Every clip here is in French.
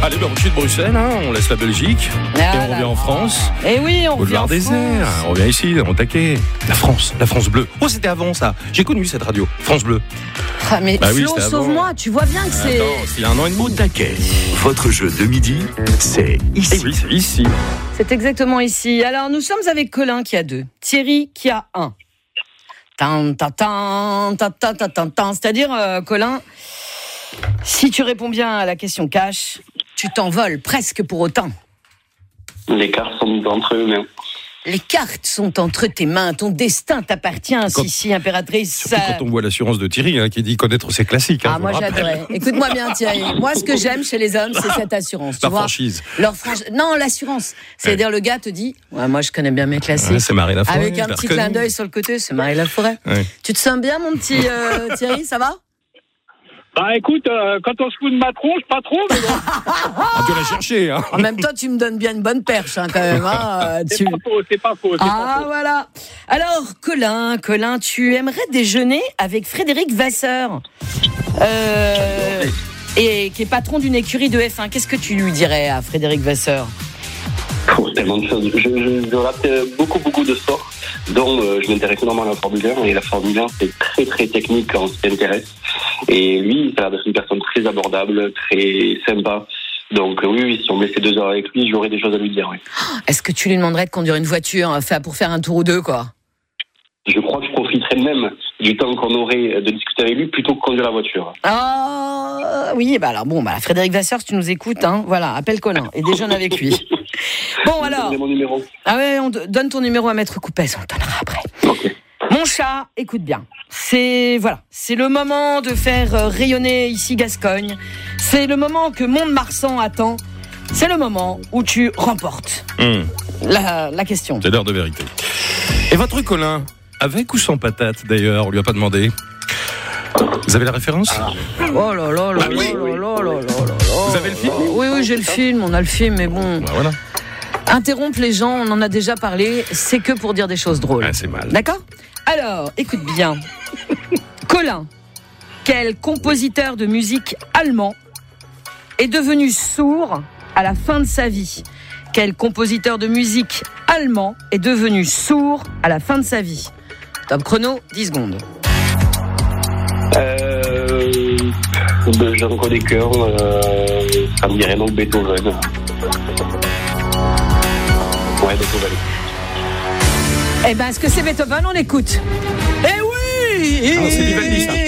Allez, on quitte Bruxelles, on laisse la Belgique et on revient en France. Et oui, on revient en France. Désert. On revient ici, on taquet. La France bleue. Oh, c'était avant ça. J'ai connu cette radio, France Bleu. Ah, mais Flo, sauve-moi, tu vois bien que c'est... Attends, il y a un an et demi. Au taquet. Votre jeu de midi, c'est ici. Et oui, c'est ici. C'est exactement ici. Alors, nous sommes avec Colin qui a 2, Thierry qui a 1. C'est-à-dire, Colin, si tu réponds bien à la question cash, tu t'envoles presque pour autant. Les cartes sont entre eux, mais... Les cartes sont entre tes mains, ton destin t'appartient, Sissi impératrice. Surtout quand on voit l'assurance de Thierry, qui dit connaître ses classiques. Moi j'adorais. Écoute-moi bien Thierry, moi ce que j'aime chez les hommes, c'est cette assurance. La franchise. Non, l'assurance. C'est-à-dire le gars te dit, moi je connais bien mes classiques. C'est Marie Laforêt. Avec un petit clin d'œil sur le côté, c'est Marie Laforêt. Ouais. Tu te sens bien mon petit Thierry, ça va ? Bah écoute, quand on se fout de ma tronche, pas trop, mais bon. Tu l'as cherché, En même temps, tu me donnes bien une bonne perche, quand même. C'est pas faux. Voilà. Alors, Colin, tu aimerais déjeuner avec Frédéric Vasseur, et qui est patron d'une écurie de F1. Qu'est-ce que tu lui dirais à Frédéric Vasseur ? Tellement de choses. Je rate beaucoup de sports, dont je m'intéresse énormément à la Formule 1. Et la Formule 1, c'est très très technique quand on s'y intéresse. Et lui, ça a l'air d'être une personne très abordable, très sympa. Donc oui, si on me laissait 2 heures avec lui, j'aurais des choses à lui dire. Oui. Est-ce que tu lui demanderais de conduire une voiture pour faire un tour ou 2, quoi ? Je crois que je profiterais même du temps qu'on aurait de discuter avec lui plutôt que conduire la voiture. Oui, Frédéric Vasseur, si tu nous écoutes, voilà, appelle Colin et déjeune avec lui. Bon, alors. Mon numéro. On donne ton numéro à Maître Coupès, on le donnera après. Ok. Mon chat, écoute bien. C'est le moment de faire rayonner ici Gascogne. C'est le moment que Mont-de-Marsan attend. C'est le moment où tu remportes la question. C'est l'heure de vérité. Et votre Colin, avec ou sans patate d'ailleurs, on lui a pas demandé. Vous avez la référence ? Oh là là là là là là. Vous avez le film ? Oui, j'ai le film, on a le film, mais bon. Voilà. Interrompre les gens, on en a déjà parlé, c'est que pour dire des choses drôles. C'est mal. D'accord ? Alors, écoute bien. Colin, quel compositeur de musique allemand est devenu sourd à la fin de sa vie ? Quel compositeur de musique allemand est devenu sourd à la fin de sa vie ? Top chrono, 10 secondes. Jean Codecker, ça me dirait donc Beethoven. Ouais, Beethoven. Est-ce que c'est Beethoven ? On écoute. Eh oui ! Non, c'est Vivaldi, ça.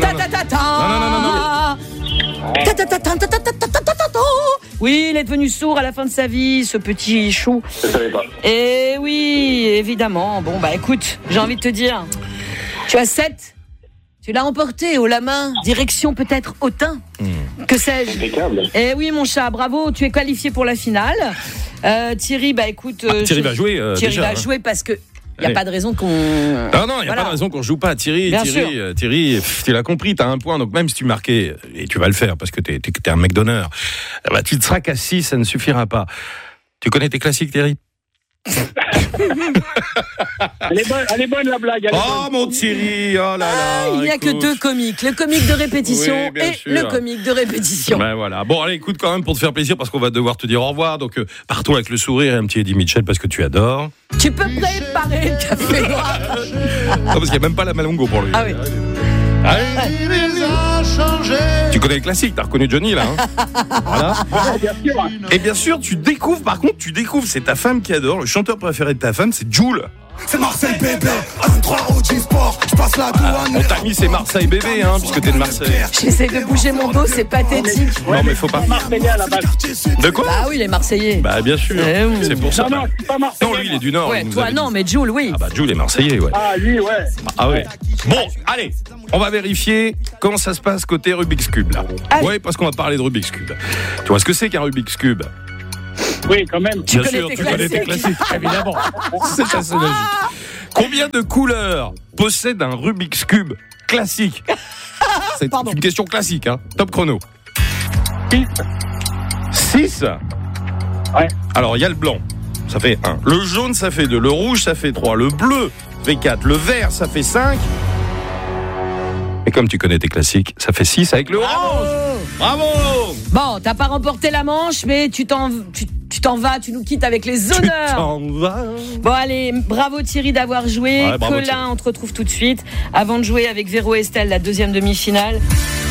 Oui, il est devenu sourd à la fin de sa vie, ce petit chou. Je savais pas. Eh oui, évidemment. Bon, écoute, j'ai envie de te dire, tu as 7. Tu l'as emporté haut la main, direction peut-être Autun. Que sais-je ? Impeccable. Eh oui, mon chat, bravo, tu es qualifié pour la finale. Thierry, écoute... Thierry va jouer Thierry déjà. va jouer parce que il n'y a pas de raison qu'on... Non, il n'y a pas de raison qu'on joue pas. Thierry, tu l'as compris, tu as un point, donc même si tu marquais, et tu vas le faire parce que tu es un mec d'honneur, tu te seras qu'à 6, ça ne suffira pas. Tu connais tes classiques, Thierry ? Elle est bonne la blague. Mon Thierry, oh là là. Il n'y a que 2 comiques, le comique de répétition le comique de répétition. Voilà. Bon, allez, écoute quand même pour te faire plaisir parce qu'on va devoir te dire au revoir. Donc, partons avec le sourire et un petit Eddie Mitchell parce que tu adores. Tu peux préparer le café noir. Non, parce qu'il n'y a même pas la malongo pour lui. Ah oui. Allez. Tu connais le classique, t'as reconnu Johnny là. Voilà. Bien sûr. Et bien sûr, tu découvres, c'est ta femme qui adore. Le chanteur préféré de ta femme, c'est Jul. C'est Marseille bébé, 1-3 OG Sport, je passe la douane. On t'a mis c'est Marseille bébé, puisque t'es de Marseille. J'essaie de bouger mon dos, c'est pathétique. Non mais faut pas. Marseillais à la base. De quoi ? Bah oui, il est Marseillais. Bah bien sûr, c'est pour ça. Non, c'est pas Marseillais. Non, lui il est du Nord. Ouais, toi non, mais Jules, oui. Ah bah Jules est Marseillais, ouais. Ah lui, ouais. Ah ouais. Bon, allez, on va vérifier comment ça se passe côté Rubik's Cube là. Allez. Ouais, parce qu'on va parler de Rubik's Cube. Tu vois ce que c'est qu'un Rubik's Cube ? Oui, quand même. Bien sûr, tu connais tes classiques, évidemment. C'est assez logique. Combien de couleurs possède un Rubik's Cube classique ? C'est une question classique, Top chrono. 6 ? Ouais. Alors, il y a le blanc, ça fait 1. Le jaune, ça fait 2. Le rouge, ça fait 3. Le bleu fait 4. Le vert, ça fait 5. Mais comme tu connais tes classiques, ça fait 6 avec le orange. Bravo. Bon, t'as pas remporté la manche, mais tu t'en vas, tu nous quittes avec les honneurs. Tu t'en vas. Bon allez, bravo Thierry d'avoir joué. Ouais, bravo, Colin, Thierry. on te retrouve tout de suite. Avant de jouer avec Véro et Estelle, la deuxième demi-finale.